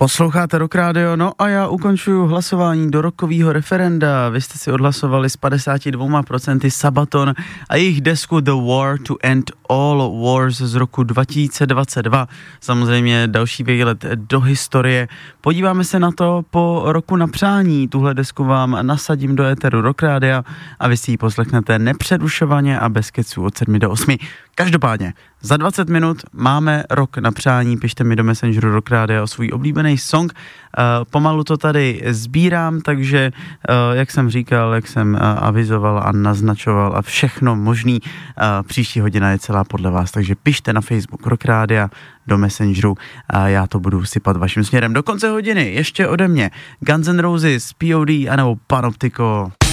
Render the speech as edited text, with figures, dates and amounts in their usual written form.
Posloucháte Rock Radio, no a já ukončuju hlasování do rockového referenda. Vy jste si odhlasovali s 52% Sabaton a jejich desku The War to End All Wars z roku 2022. Samozřejmě další výlet do historie. Podíváme se na to po roku na přání. Tuhle desku vám nasadím do éteru Rock Radia a vy si ji poslechnete nepřerušovaně a bez keců od 7 do 8. Každopádně, za 20 minut máme rok na přání, pište mi do Messengeru Rock Radio o svůj oblíbený song. Pomalu to tady sbírám, takže jak jsem říkal, jak jsem avizoval a naznačoval a všechno možný, příští hodina je celá podle vás, takže pište na Facebook Rock Radio do Messengeru a já to budu sypat vaším směrem. Do konce hodiny ještě ode mě Guns N' Roses, POD anebo Panoptico.